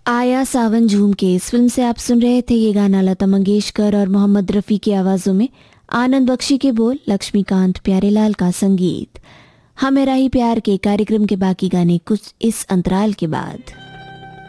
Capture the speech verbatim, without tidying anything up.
आया सावन झूम के इस फिल्म से आप सुन रहे थे ये गाना लता मंगेशकर और मोहम्मद रफ़ी की आवाज़ों में, आनंद बख्शी के बोल, लक्ष्मीकांत प्यारेलाल का संगीत। हमें राही प्यार के कार्यक्रम के बाकी गाने कुछ इस अंतराल के बाद।